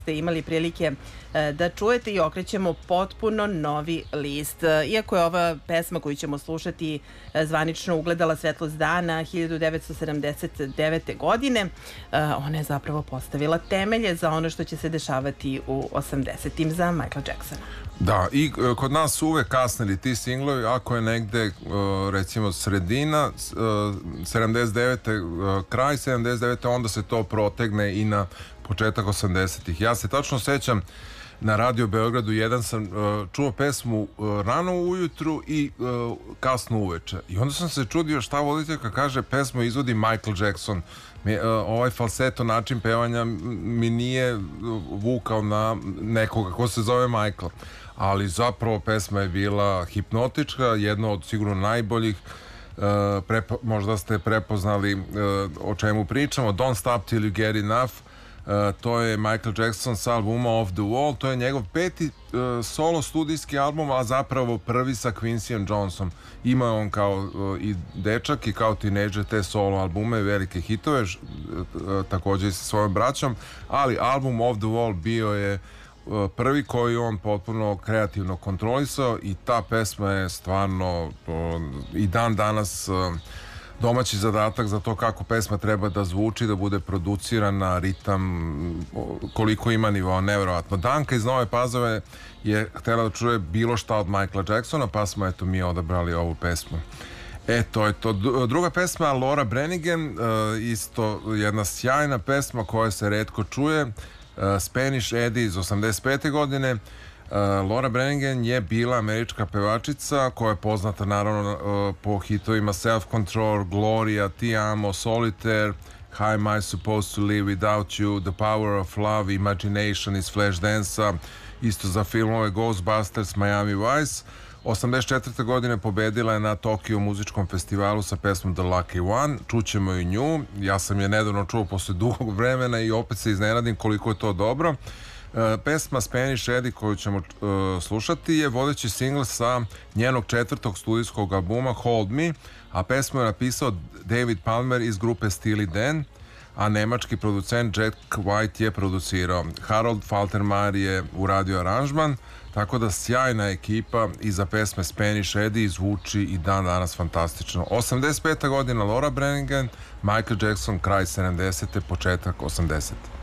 ste imali prilike da čujete i okrećemo potpuno novi list. Iako je ova pesma koju ćemo slušati zvanično ugledala svetlost dana 1979. godine, ona je zapravo postavila temelje za ono što će se dešavati u 80-im za Michaela Jacksona. Da, i kod nas su uvek kasnili ti singlovi, ako je negde recimo sredina 79. Kraj 79. onda se to protegne i na početak 80-ih. Ja se tačno sećam na Radio Beogradu jedan sam čuo pesmu rano ujutru i kasno uveče. I onda sam se čudio šta voditeljka kaže, pesmu izvodi Michael Jackson. Ovaj falseto način pevanja mi nije vukao na nekoga ko se zove Michael. Ali zapravo pesma je bila hipnotička, jedna od sigurno najboljih. Možda ste prepoznali o čemu pričamo. Don't Stop Till You Get Enough. To je Michael Jackson sa albuma Off the Wall. To je njegov peti solo studijski album, a zapravo prvi sa Quincyjem Jonesom. Ima on kao i dečak i kao tinejdžer te solo albume, velike hitove, također i sa svojom braćom, ali album Off the Wall bio je prvi koji on potpuno kreativno kontrolisao i ta pesma je stvarno i dan danas domaći zadatak za to kako pesma treba da zvuči, da bude producirana, ritam, koliko ima nivoa, nevjerovatno. Danka iz Nove Pazove je htjela da čuje bilo šta od Michaela Jacksona, pa smo eto mi odabrali ovu pesmu. To je to. Druga pesma, Laura Branigan, isto jedna sjajna pesma koja se retko čuje, Spanish Eddie iz 85. godine. Laura Branigan je bila američka pevačica koja je poznata naravno po hitovima Self Control, Gloria, Ti Amo, Solitaire, How Am I Supposed to Live Without You, The Power of Love, Imagination iz Flashdance-a, isto za filmove Ghostbusters, Miami Vice. 84. godine pobedila je na Tokio muzičkom festivalu sa pesmom The Lucky One. Čućemo i nju. Ja sam je nedavno čuo posle dugog vremena i opet se iznenadim koliko je to dobro. Pesma Spanish Eddie koju ćemo slušati je vodeći singl sa njenog četvrtog studijskog albuma Hold Me, a pesmu je napisao David Palmer iz grupe Steely Dan, a nemački producent Jack White je producirao. Harold Faltermeyer je uradio aranžman, tako da sjajna ekipa iza pesme Spanish Eddie zvuči i dan danas fantastično. 85. godina Laura Branigan, Michael Jackson kraj 70. početak 80.